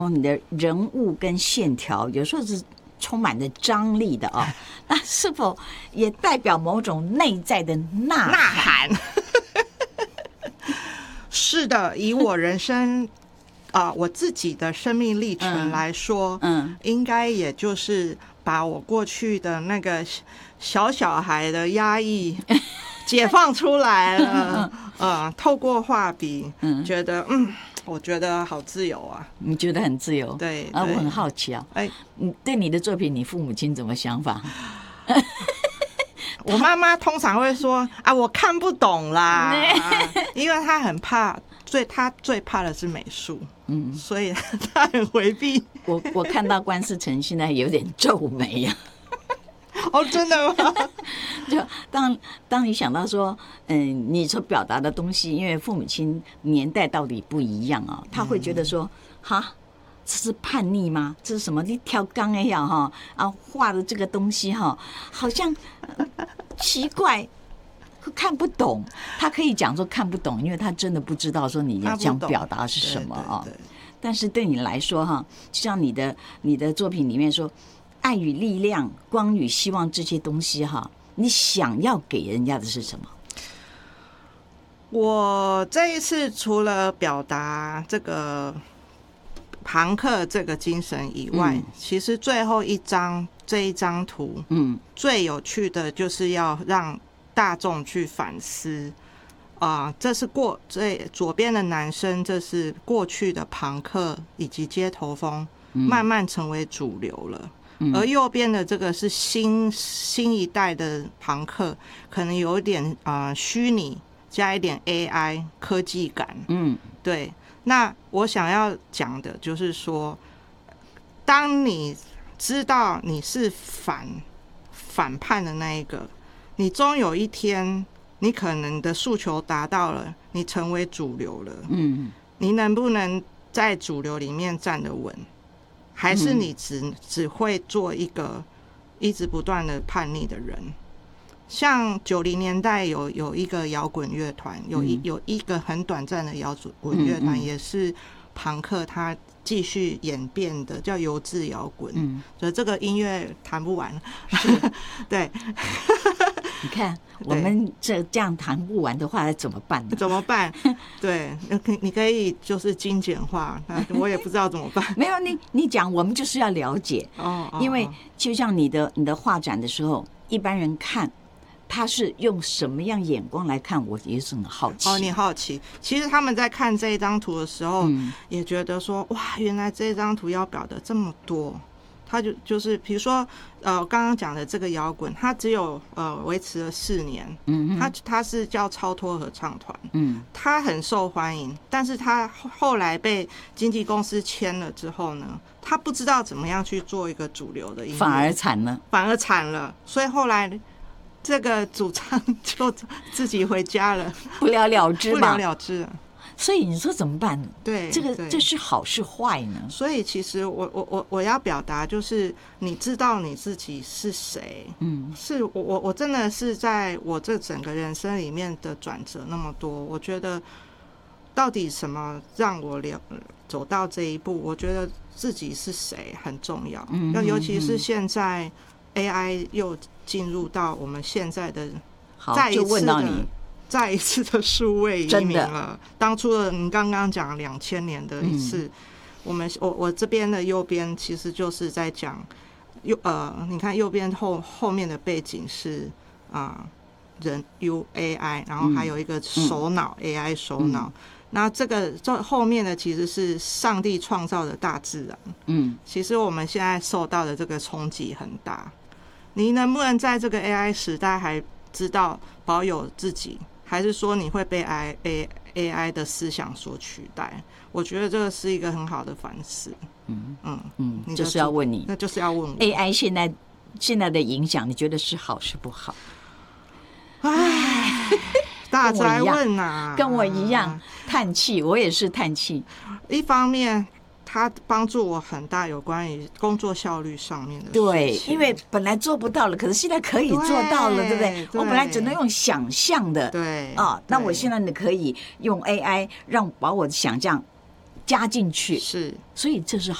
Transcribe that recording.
你的人物跟线条有时候是充满着张力的哦，那是否也代表某种内在的呐喊？ 是的，以我人生我自己的生命历程来说，应该也就是把我过去的那个小孩的压抑解放出来了，透过画笔，觉得我觉得好自由啊！ 你觉得很自由？ 对啊，我很好奇啊，你对你的作品，你父母亲怎么想法？ 我妈妈通常会说啊，我看不懂啦，因为她很怕，她最怕的是美术，所以她很回避。 我看到关思成现在有点皱眉啊。 哦，真的吗？ 就当你想到说，你所表达的东西，因为父母亲年代到底不一样啊，他会觉得说，哈，这是叛逆吗？这是什么？你挑钢哎呀哈啊，画的这个东西哈，好像奇怪，看不懂。他可以讲说看不懂，因为他真的不知道说你想表达是什么啊。但是对你来说哈，就像你的作品里面说。爱与力量、光与希望这些东西哈，你想要给人家的是什么？ 我这一次除了表达这个朋克这个精神以外，其实最后这一张图，最有趣的就是要让大众去反思这是左边的男生，这是过去的朋克以及街头风慢慢成为主流了。而右边的这个是新一代的朋克，可能有一点虚拟加一点 AI 科技感。对。那我想要讲的就是说，当你知道你是反叛的那一个，你终有一天，你可能的诉求达到了，你成为主流了。你能不能在主流里面站得稳？还是你只会做一个一直不断的叛逆的人？像90年代有一个摇滚乐团，有一个很短暂的摇滚乐团，也是朋克，它继续演变的，叫油质摇滚。所以这个音乐谈不完。对。 你看我们这样谈不完的话怎么办呢？ 怎么办？对，你可以就是精简化，我也不知道怎么办。 没有你讲，我们就是要了解。因为就像你的画展的时候，一般人看他是用什么样眼光来看，我也是很好奇。 你好奇。其实他们在看这一张图的时候，也觉得说，哇，原来这张图要表的这么多。他就是比如说刚刚讲的这个摇滚，它只有维持了4年。它是叫超脱合唱团。它很受欢迎，但是它后来被经纪公司签了之后呢，他不知道怎么样去做一个主流的音乐，反而惨了。所以后来这个主唱就自己回家了， 不了了之。所以你说怎么办呢？ 对， 这是好是坏呢？ 所以其实我要表达就是，你知道你自己是谁。是我真的是在我这整个人生里面的转折那么多，我觉得到底什么让我走到这一步？我觉得自己是谁很重要。尤其是现在 AI 又进入到我们现在的再一次的数位移民了。当初的你刚刚讲2000年的一次，我这边的右边其实就是在讲你看右边后面的背景是人 AI， 然后还有一个手脑AI 手脑。那这后面的其实是上帝创造的大自然。其实我们现在受到的这个冲击很大。你能不能在这个 AI 时代还知道保有自己？还是说你会被 AI 的思想所取代？我觉得这个是一个很好的反思。 就是要问你， 那就是要问我 AI 现在的影响，你觉得是好是不好？ 大哉问啊， 跟我一样叹气，我也是叹气。 一方面它帮助我很大，有关于工作效率上面的事情。 对，因为本来做不到了，可是现在可以做到了，对不对？我本来只能用想象的， 对那我现在可以用 AI 把我的想象加进去， 是， 所以这是